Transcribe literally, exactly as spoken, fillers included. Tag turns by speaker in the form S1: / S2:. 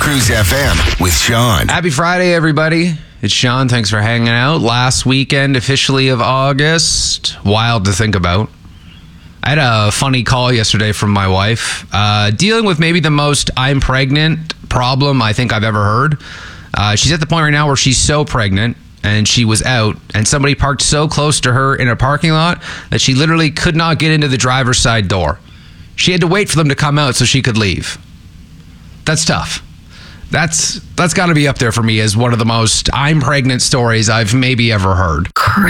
S1: Cruise F M with Sean.
S2: Happy Friday, everybody. It's Sean. Thanks for hanging out. Last weekend, officially, of August. Wild to think about. I had a funny call yesterday from my wife, uh, dealing with maybe the most I'm pregnant problem I think I've ever heard. Uh, she's at the point right now where she's so pregnant, and she was out, and somebody parked so close to her in a parking lot that she literally could not get into the driver's side door. She had to wait for them to come out so she could leave. That's tough. That's that's got to be up there for me as one of the most I'm pregnant stories I've maybe ever heard.